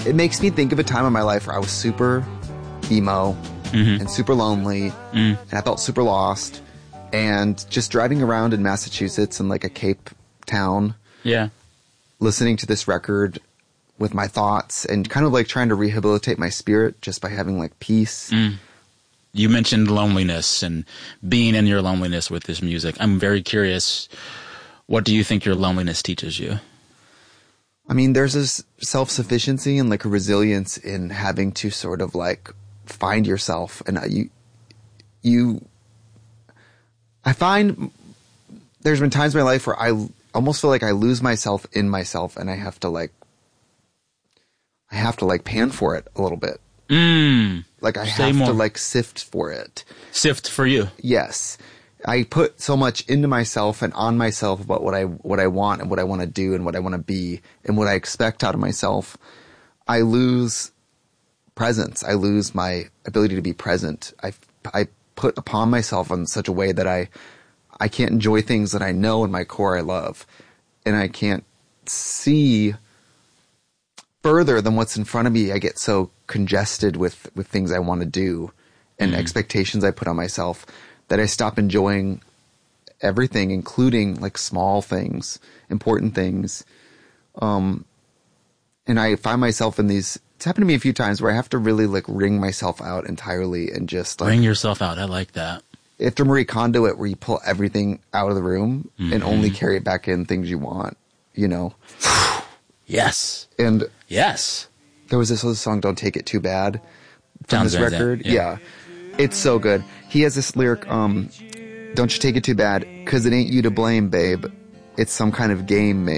it makes me think of a time in my life where I was super emo and super lonely and I felt super lost, and just driving around in Massachusetts in like a Cape town, listening to this record with my thoughts and kind of like trying to rehabilitate my spirit just by having like peace. You mentioned loneliness and being in your loneliness with this music. I'm very curious, what do you think your loneliness teaches you? I mean, there's this self-sufficiency and like a resilience in having to sort of like find yourself. And I find there's been times in my life where I almost feel like I lose myself in myself, and I have to like pan for it a little bit. Like I have to like sift for it. Sift for you. Yes. I put so much into myself and on myself about what I want and what I want to do and what I want to be and what I expect out of myself. I lose presence. I lose my ability to be present. I put upon myself in such a way that I can't enjoy things that I know in my core I love, and I can't see further than what's in front of me. I get so congested with things I want to do and expectations I put on myself that I stop enjoying everything, including like small things, important things. And I find myself in these, it's happened to me a few times where I have to really like wring myself out entirely and just like. Wring yourself out. I like that. After Marie Kondo it, where you pull everything out of the room and only carry it back in things you want, you know? Yes. And yes, there was this other song, Don't Take It Too Bad, from this record. Yeah. It's so good. He has this lyric, don't you take it too bad, 'cause it ain't you to blame, babe. It's some kind of game,